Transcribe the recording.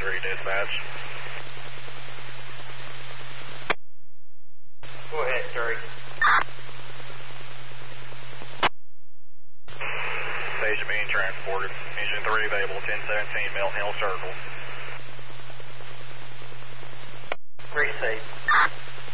10-3 dispatch. Go ahead, Terry. Patient being transported. Engine 3 available, 1017 Milton Hill Circle. Pretty safe.